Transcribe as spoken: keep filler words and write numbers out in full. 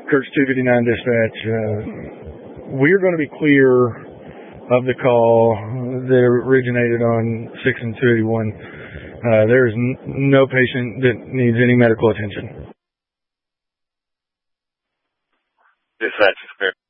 Kurtz two fifty-nine dispatch. Uh, we're going to be clear of the call that originated on six and two eighty-one. Uh, there's n- no patient that needs any medical attention. Dispatch is clear.